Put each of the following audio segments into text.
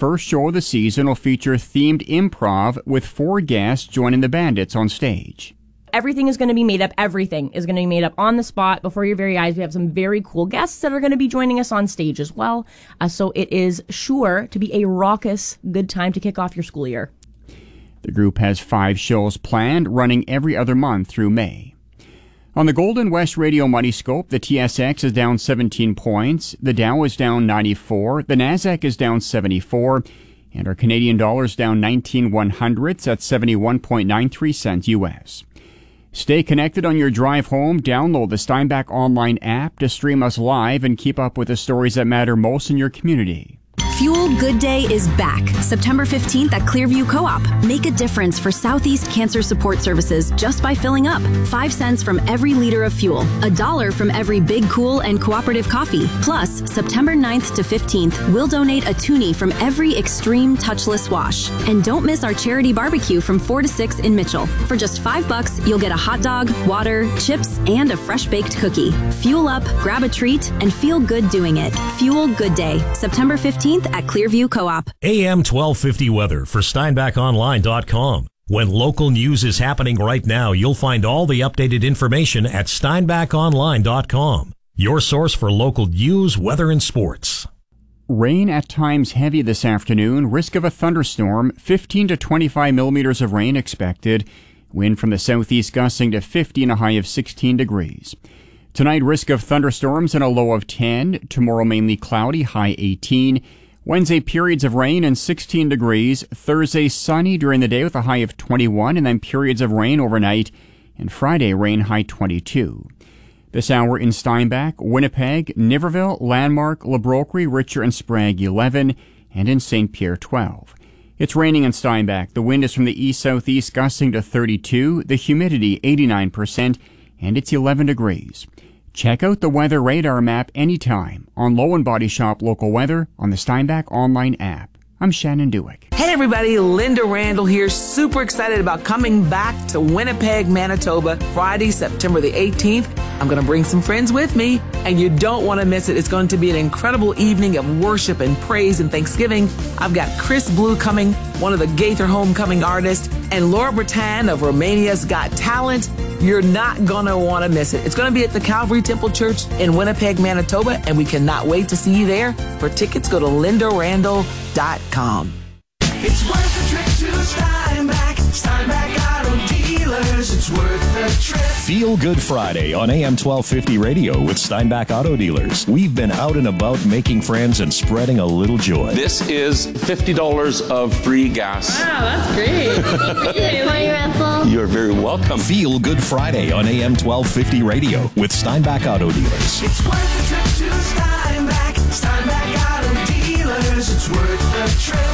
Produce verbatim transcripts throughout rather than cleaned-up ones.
first show of the season will feature themed improv with four guests joining the Bandits on stage. Everything is going to be made up. Everything is going to be made up on the spot before your very eyes. We have some very cool guests that are going to be joining us on stage as well. Uh, so it is sure to be a raucous, good time to kick off your school year. The group has five shows planned, running every other month through May. On the Golden West Radio Money Scope, the T S X is down seventeen points, the Dow is down ninety-four, the Nasdaq is down seventy-four, and our Canadian dollar is down nineteen one hundredths at seventy-one point nine three cents U S. Stay connected on your drive home. Download the Steinbach Online app to stream us live and keep up with the stories that matter most in your community. Fuel Good Day is back September fifteenth at Clearview Co-op. Make a difference for Southeast Cancer Support Services just by filling up. Five cents from every liter of fuel. A dollar from every Big Cool and Cooperative coffee. Plus, September ninth to fifteenth, we'll donate a toonie from every Extreme Touchless wash. And don't miss our charity barbecue from four to six in Mitchell. For just five bucks, you'll get a hot dog, water, chips, and a fresh baked cookie. Fuel up, grab a treat, and feel good doing it. Fuel Good Day, September fifteenth at Clearview Co-op. A M twelve fifty weather for Steinbach Online dot com. When local news is happening right now, you'll find all the updated information at Steinbach Online dot com. Your source for local news, weather, and sports. Rain at times heavy this afternoon. Risk of a thunderstorm. fifteen to twenty-five millimeters of rain expected. Wind from the southeast gusting to fifty and a high of sixteen degrees. Tonight, risk of thunderstorms and a low of ten. Tomorrow, mainly cloudy, high eighteen. Wednesday, periods of rain and sixteen degrees. Thursday, sunny during the day with a high of twenty-one, and then periods of rain overnight. And Friday, rain, high twenty-two. This hour in Steinbach, Winnipeg, Niverville, Landmark, Le Brocquerie, Richer, and Sprague, eleven, and in Saint Pierre, twelve. It's raining in Steinbach. The wind is from the east-southeast, gusting to thirty-two. The humidity, eighty-nine percent, and it's eleven degrees. Check out the weather radar map anytime on Low and Body Shop Local Weather on the Steinbach Online app. I'm Shannon Dewick. Hey everybody, Linda Randall here. Super excited about coming back to Winnipeg, Manitoba, Friday, September the eighteenth. I'm going to bring some friends with me, and you don't want to miss it. It's going to be an incredible evening of worship and praise and thanksgiving. I've got Chris Blue coming, one of the Gaither Homecoming artists, and Laura Bretan of Romania's Got Talent. You're not going to want to miss it. It's going to be at the Calvary Temple Church in Winnipeg, Manitoba, and we cannot wait to see you there. For tickets, go to linda randall dot com. It's worth the trip to Steinbach. Steinbach Auto Dealers. It's worth the trip. Feel Good Friday on A M twelve fifty radio with Steinbach Auto Dealers. We've been out and about making friends and spreading a little joy. This is fifty dollars of free gas. Wow, that's great. Thank you, Haley. You're very welcome. Feel Good Friday on A M twelve fifty radio with Steinbach Auto Dealers. It's worth the trip to Steinbach. Steinbach Auto Dealers. It's worth the trip.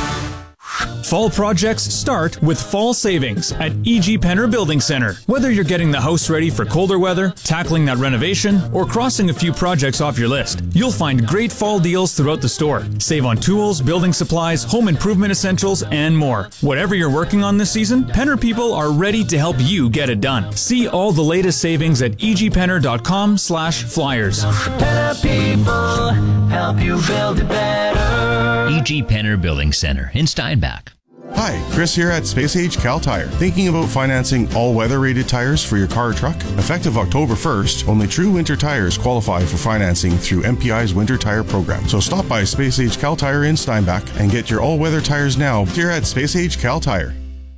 Fall projects start with fall savings at E G. Penner Building Center. Whether you're getting the house ready for colder weather, tackling that renovation, or crossing a few projects off your list, you'll find great fall deals throughout the store. Save on tools, building supplies, home improvement essentials, and more. Whatever you're working on this season, Penner people are ready to help you get it done. See all the latest savings at e g penner dot com slash flyers. Penner people help you build it better. E G. Penner Building Center in Steinbach. Hi, Chris here at Space Age Cal Tire. Thinking about financing all-weather rated tires for your car or truck? Effective October first, only true winter tires qualify for financing through M P I's Winter Tire Program. So stop by Space Age Cal Tire in Steinbach and get your all-weather tires now here at Space Age Cal Tire.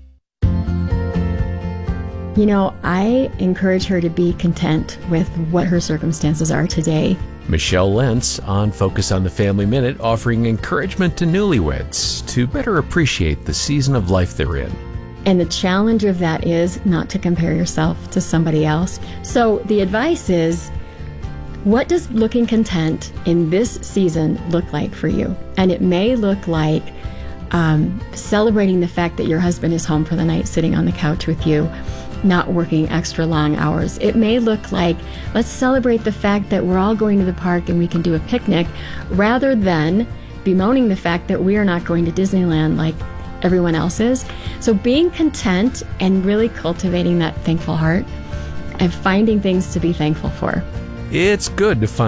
You know, I encourage her to be content with what her circumstances are today. Michelle Lentz on Focus on the Family Minute, offering encouragement to newlyweds to better appreciate the season of life they're in. And the challenge of that is not to compare yourself to somebody else. So the advice is, what does looking content in this season look like for you? And it may look like um, celebrating the fact that your husband is home for the night, sitting on the couch with you, not working extra long hours. It may look like, let's celebrate the fact that we're all going to the park and we can do a picnic, rather than bemoaning the fact that we are not going to Disneyland like everyone else is. So being content and really cultivating that thankful heart and finding things to be thankful for. It's good to find